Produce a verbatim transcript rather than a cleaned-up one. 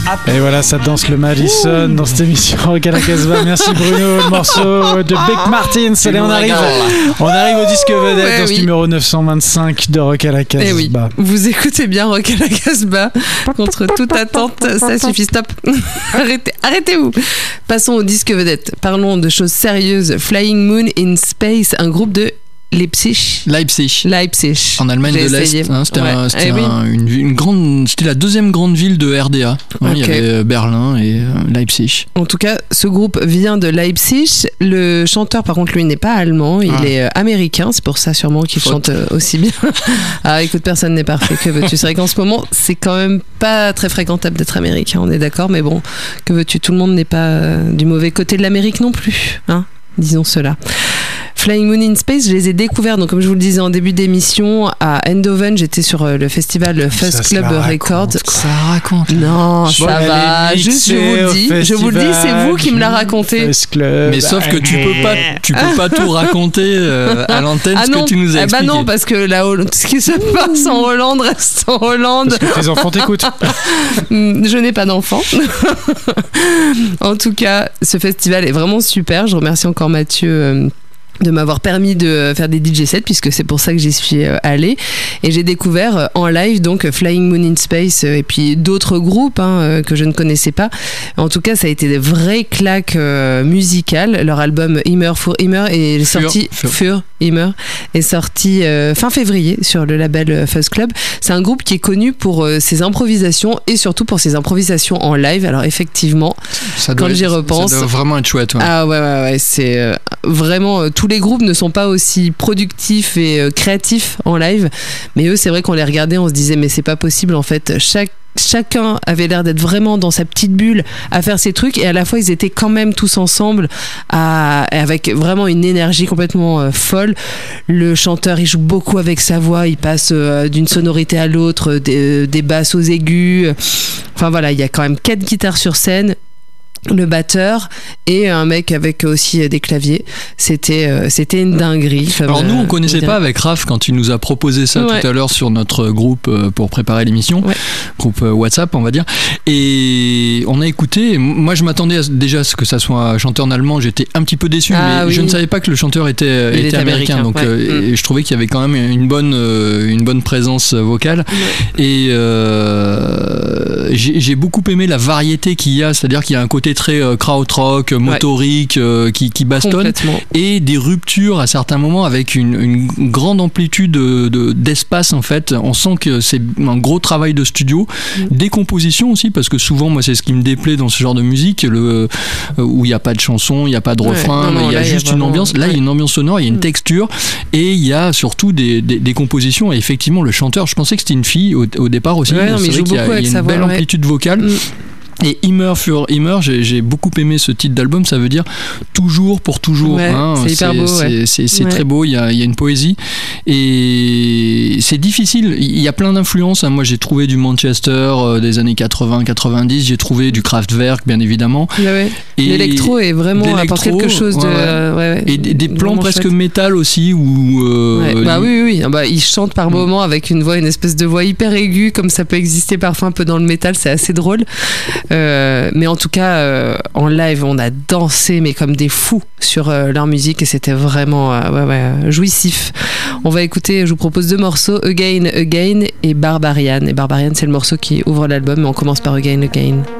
Et voilà, ça danse le Madison Ouh. Dans cette émission Rock à la Casbah. Merci Bruno, le morceau de Vic Martins. Allez, on arrive, on arrive au disque vedette ouais, dans ce oui. numéro neuf cent vingt-cinq de Rock à la Casbah. Oui. Vous écoutez bien Rock à la Casbah. Contre toute attente, ça suffit, stop. Arrêtez, arrêtez-vous. Passons au disque vedette. Parlons de choses sérieuses. Flying Moon in Space, un groupe de Leipzig. Leipzig. Leipzig. En Allemagne J'ai de l'Est. Hein, c'était ouais. un, c'était, eh oui. un, une, une grande, c'était la deuxième grande ville de R D A. Hein, okay. Il y avait Berlin et euh, Leipzig. En tout cas, ce groupe vient de Leipzig. Le chanteur, par contre, lui, n'est pas allemand. Il ah. est euh, américain. C'est pour ça, sûrement, qu'il Faute. chante euh, aussi bien. Ah, écoute, personne n'est parfait. Que veux-tu ? C'est vrai qu'en ce moment, c'est quand même pas très fréquentable d'être américain. On est d'accord. Mais bon, que veux-tu ? Tout le monde n'est pas euh, du mauvais côté de l'Amérique non plus. Hein ? Disons cela. Flying Moon in Space, je les ai découverts, donc comme je vous le disais en début d'émission, à Eindhoven, j'étais sur le festival Fuzz Club Records. Ça raconte. Non, bon, ça va. Juste, je vous le dis, je vous le dis, c'est vous qui me l'a raconté. Mais sauf que tu peux pas, tu peux pas tout raconter euh, à l'antenne ah ce non. que tu nous as expliqué. Ah bah non, parce que là, ce qui se passe en Hollande reste en Hollande. Parce que tes enfants t'écoutent. Je n'ai pas d'enfants. En tout cas, ce festival est vraiment super. Je remercie encore Mathieu. Euh, de m'avoir permis de faire des D J sets puisque c'est pour ça que j'y suis allée et j'ai découvert en live donc Flying Moon in Space et puis d'autres groupes hein, que je ne connaissais pas. En tout cas ça a été des vraies claques euh, musicales. Leur album Immer für Immer est sorti Für, für Immer est sorti euh, fin février sur le label Fuzz Club. C'est un groupe qui est connu pour euh, ses improvisations et surtout pour ses improvisations en live. Alors effectivement ça quand doit j'y être, repense ça doit vraiment être chouette ouais. Ah ouais ouais ouais c'est euh, vraiment euh, tout les groupes ne sont pas aussi productifs et euh, créatifs en live, mais eux c'est vrai qu'on les regardait, on se disait mais c'est pas possible en fait, chaque chacun avait l'air d'être vraiment dans sa petite bulle à faire ses trucs et à la fois ils étaient quand même tous ensemble à, avec vraiment une énergie complètement euh, folle. Le chanteur il joue beaucoup avec sa voix, il passe euh, d'une sonorité à l'autre, des, des basses aux aigus, enfin voilà, il y a quand même quatre guitares sur scène, le batteur et un mec avec aussi des claviers. C'était, euh, c'était une dinguerie. Alors nous, on ne connaissait pas avec Raph quand il nous a proposé ça ouais. tout à l'heure sur notre groupe pour préparer l'émission, ouais. groupe WhatsApp, on va dire. Et on a écouté. Moi, je m'attendais à, déjà à ce que ça soit un chanteur en allemand. J'étais un petit peu déçu, ah, mais oui. je ne savais pas que le chanteur était, était, était américain. américain. Donc, ouais. euh, mm. je trouvais qu'il y avait quand même une bonne, euh, une bonne présence vocale. Ouais. Et euh, j'ai, j'ai beaucoup aimé la variété qu'il y a, c'est-à-dire qu'il y a un côté très euh, krautrock, motorique, ouais. euh, qui, qui bastonne, et des ruptures à certains moments avec une, une grande amplitude de, de, d'espace en fait. On sent que c'est un gros travail de studio, mmh. des compositions aussi, parce que souvent moi c'est ce qui me déplaît dans ce genre de musique, le, euh, où il n'y a pas de chanson, il n'y a pas de ouais. refrain, non, non, il y a juste y a une ambiance. Là il ouais. y a une ambiance sonore, il y a une mmh. texture, et il y a surtout des, des, des compositions. Et effectivement le chanteur, je pensais que c'était une fille au, au départ aussi. Ouais, non, c'est vrai qu'il y a, il y a une belle voix, amplitude ouais. vocale. Mmh. Et Immer für Immer, j'ai, j'ai beaucoup aimé ce titre d'album, ça veut dire toujours pour toujours. Ouais, hein. C'est hyper c'est, beau. C'est, ouais. c'est, c'est ouais. très beau, il y a, il y a une poésie. Et c'est difficile, il y a plein d'influences. Moi j'ai trouvé du Manchester euh, des années quatre-vingts quatre-vingt-dix, j'ai trouvé du Kraftwerk bien évidemment. Ouais, ouais. Et l'électro est vraiment apporte quelque chose ouais, de. Euh, ouais, ouais. Et des, des plans presque chouette. Métal aussi. Où, euh, ouais. Bah oui, oui, oui. Bah, il chante par moments avec une voix, une espèce de voix hyper aiguë, comme ça peut exister parfois un peu dans le métal, c'est assez drôle. Euh, mais en tout cas, euh, en live, on a dansé, mais comme des fous sur euh, leur musique, et c'était vraiment euh, ouais, ouais, jouissif. On va écouter, je vous propose deux morceaux, Again, Again et Barbarian. Et Barbarian, c'est le morceau qui ouvre l'album, mais on commence par Again, Again.